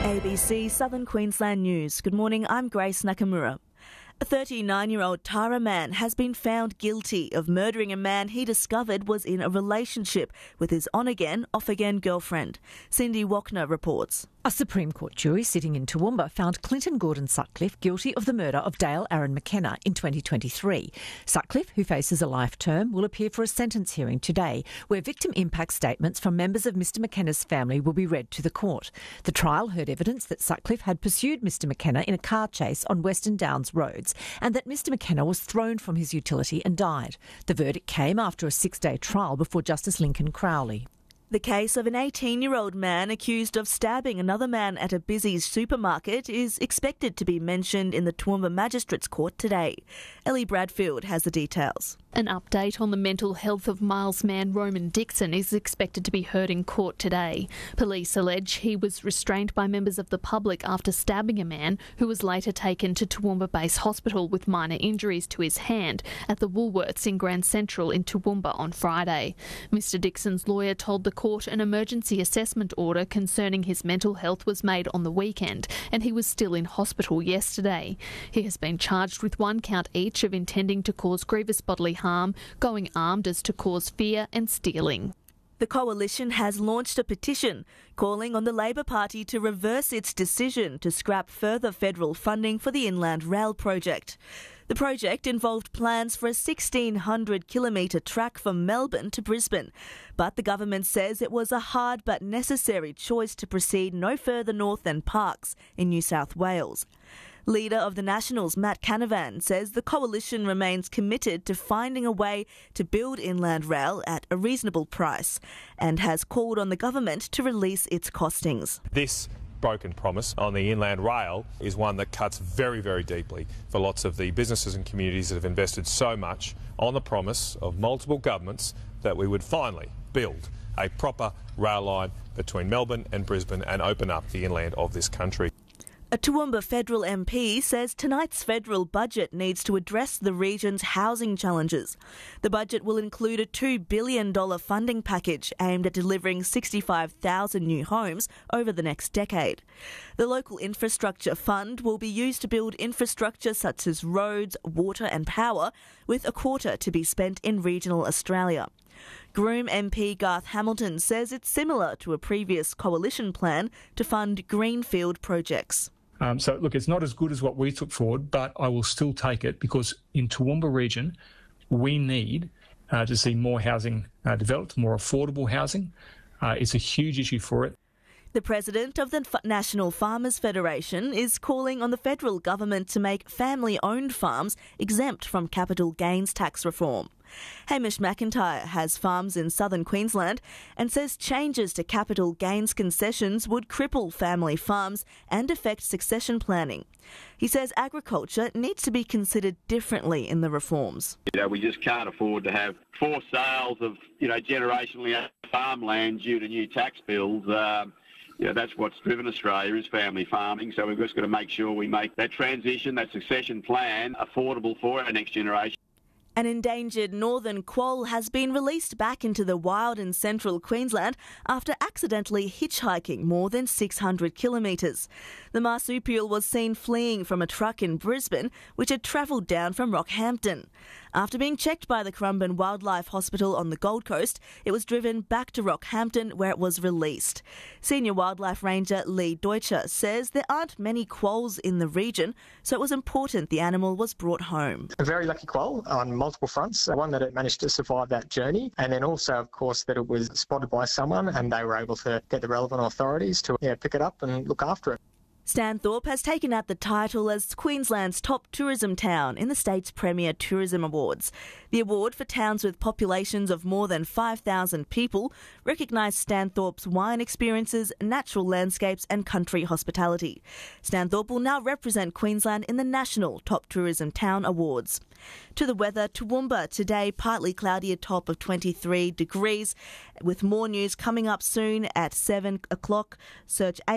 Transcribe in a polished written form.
ABC Southern Queensland News. Good morning, I'm Grace Nakamura. A 39-year-old Tara man has been found guilty of murdering a man he discovered was in a relationship with his on-again, off-again girlfriend. Cindy Wachner reports. A Supreme Court jury sitting in Toowoomba found Clinton Gordon-Sutcliffe guilty of the murder of Dale Aaron McKenna in 2023. Sutcliffe, who faces a life term, will appear for a sentence hearing today, where victim impact statements from members of Mr McKenna's family will be read to the court. The trial heard evidence that Sutcliffe had pursued Mr McKenna in a car chase on Western Downs roads and that Mr McKenna was thrown from his utility and died. The verdict came after a 6-day trial before Justice Lincoln Crowley. The case of an 18-year-old man accused of stabbing another man at a busy supermarket is expected to be mentioned in the Toowoomba Magistrates Court today. Ellie Bradfield has the details. An update on the mental health of Miles man Roman Dixon is expected to be heard in court today. Police allege he was restrained by members of the public after stabbing a man who was later taken to Toowoomba Base Hospital with minor injuries to his hand at the Woolworths in Grand Central in Toowoomba on Friday. Mr Dixon's lawyer told the court an emergency assessment order concerning his mental health was made on the weekend and he was still in hospital yesterday. He has been charged with 1 count each of intending to cause grievous bodily harm, going armed as to cause fear and stealing. The Coalition has launched a petition calling on the Labor Party to reverse its decision to scrap further federal funding for the Inland Rail project. The project involved plans for a 1,600-kilometre track from Melbourne to Brisbane, but the government says it was a hard but necessary choice to proceed no further north than Parkes in New South Wales. Leader of the Nationals, Matt Canavan, says the Coalition remains committed to finding a way to build Inland Rail at a reasonable price and has called on the government to release its costings. This broken promise on the Inland Rail is one that cuts very, very deeply for lots of the businesses and communities that have invested so much on the promise of multiple governments that we would finally build a proper rail line between Melbourne and Brisbane and open up the inland of this country. A Toowoomba federal MP says tonight's federal budget needs to address the region's housing challenges. The budget will include a $2 billion funding package aimed at delivering 65,000 new homes over the next decade. The local infrastructure fund will be used to build infrastructure such as roads, water and power, with a quarter to be spent in regional Australia. Groom MP Garth Hamilton says it's similar to a previous coalition plan to fund greenfield projects. So, look, it's not as good as what we took forward, but I will still take it because in Toowoomba region, we need to see more housing developed, more affordable housing. It's a huge issue for it. The president of the National Farmers Federation is calling on the federal government to make family-owned farms exempt from capital gains tax reform. Hamish McIntyre has farms in southern Queensland and says changes to capital gains concessions would cripple family farms and affect succession planning. He says agriculture needs to be considered differently in the reforms. We just can't afford to have forced sales of, generationally farmland due to new tax bills. That's what's driven Australia is family farming. So we've just got to make sure we make that transition, that succession plan, affordable for our next generation. An endangered northern quoll has been released back into the wild in central Queensland after accidentally hitchhiking more than 600 kilometres. The marsupial was seen fleeing from a truck in Brisbane, which had travelled down from Rockhampton. After being checked by the Currumbin Wildlife Hospital on the Gold Coast, it was driven back to Rockhampton where it was released. Senior Wildlife Ranger Lee Deutscher says there aren't many quolls in the region, so it was important the animal was brought home. A very lucky quoll on multiple fronts. One, that it managed to survive that journey, and then also, of course, that it was spotted by someone and they were able to get the relevant authorities to pick it up and look after it. Stanthorpe has taken out the title as Queensland's top tourism town in the state's Premier Tourism Awards. The award for towns with populations of more than 5,000 people recognised Stanthorpe's wine experiences, natural landscapes and country hospitality. Stanthorpe will now represent Queensland in the National Top Tourism Town Awards. To the weather, Toowoomba today partly cloudy, a top of 23 degrees. With more news coming up soon at 7 o'clock. Search